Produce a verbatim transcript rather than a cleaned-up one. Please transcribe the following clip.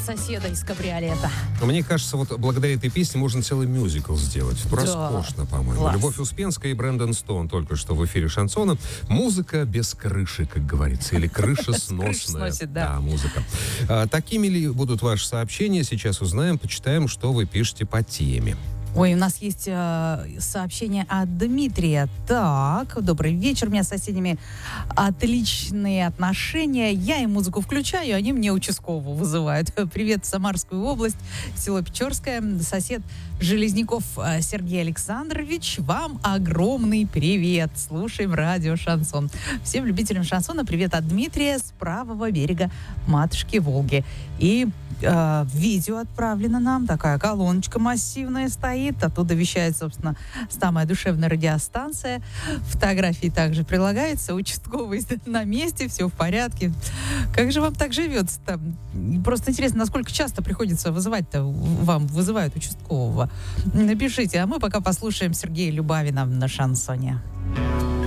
соседа из кабриолета. Мне кажется, вот благодаря этой песне можно целый мюзикл сделать. Да. Роскошно, по-моему. Класс. Любовь Успенская и Брэндон Стоун только что в эфире шансона. Музыка без крыши, как говорится. Или крыша сносная. Да, музыка. Такими ли будут ваши сообщения? Сейчас узнаем, почитаем, что вы пишете по теме. Ой, у нас есть э, сообщение от Дмитрия. Так, добрый вечер. У меня с соседями отличные отношения. Я им музыку включаю, они мне участкового вызывают. Привет в Самарскую область, село Печорское. Сосед Железняков Сергей Александрович, вам огромный привет. Слушаем радио «Шансон». Всем любителям шансона привет от Дмитрия с правого берега матушки Волги. И э, видео отправлено нам. Такая колоночка массивная стоит. Оттуда вещает, собственно, самая душевная радиостанция. Фотографии также прилагаются. Участковый на месте, все в порядке. Как же вам так живется-то? Просто интересно, насколько часто приходится вызывать-то, вам вызывают участкового. Напишите, а мы пока послушаем Сергея Любавина на шансоне.